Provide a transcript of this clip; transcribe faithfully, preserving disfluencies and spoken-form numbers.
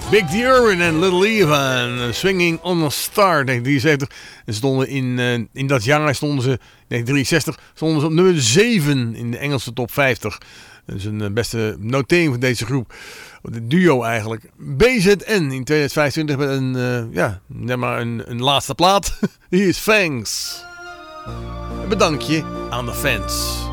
Big D. Irwin en Little Eva en Swinging on a Star, negentien drieënzeventig. En stonden in, uh, in dat jaar stonden ze, negentien drieënzestig, stonden ze op nummer zeven in de Engelse top vijftig. Dat is een uh, beste notering van deze groep. De duo eigenlijk. B Z N in tweeduizend vijfentwintig met een, uh, ja, neem maar een, een laatste plaat. Hier is Thanks. Een bedankje aan de fans.